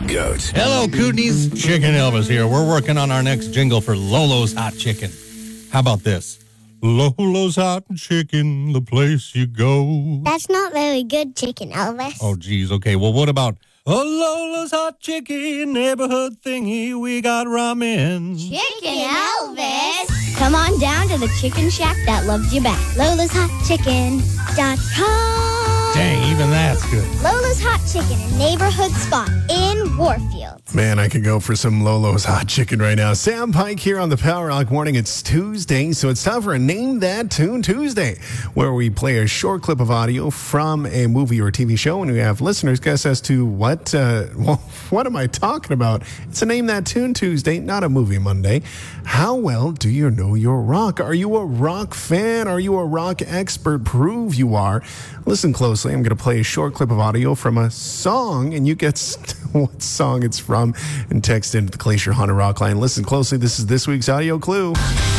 GOAT. Hello, Kootenays. Chicken Elvis here. We're working on our next jingle for Lolo's Hot Chicken. How about this? Lolo's Hot Chicken, the place you go. That's not very good, Chicken Elvis. Oh, geez. Okay, well, what about Lolo's Hot Chicken, neighborhood thingy, we got ramen. Chicken Elvis! Come on down to the chicken shack that loves you back. LolasHotChicken.com. Dang, even that's good. Lola's Hot Chicken, a neighborhood spot in Warfield. Man, I could go for some Lolo's Hot Chicken right now. Sam Pike here on the Power Rock Morning. It's Tuesday, so it's time for a Name That Tune Tuesday, where we play a short clip of audio from a movie or TV show, and we have listeners guess as to what am I talking about? It's a Name That Tune Tuesday, not a Movie Monday. How well do you know your rock? Are you a rock fan? Are you a rock expert? Prove you are. Listen closely. I'm going to play a short clip of audio from a song, and you guess what song it's from and text into the Glacier Honda Rock line. Listen closely. This is this week's audio clue.